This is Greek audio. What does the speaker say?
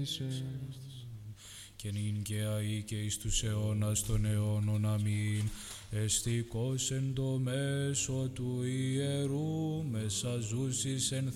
και νυν και αεί και εις τους αιώνας των αιώνων. Αμήν. Εστικός εν το μέσο του ιερού, μέσα ζούσις εν